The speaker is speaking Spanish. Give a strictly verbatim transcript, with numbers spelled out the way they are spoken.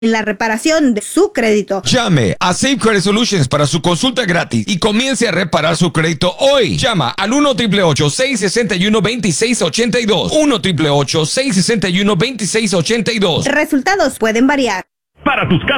en la reparación de su crédito. Llame a Safe Credit Solutions para su consulta gratis y comience a reparar su crédito hoy. Llama al uno ocho ocho seis seis uno dos seis ocho dos. uno ocho ocho seis seis uno dos seis ocho dos. Resultados pueden variar. Para tus casas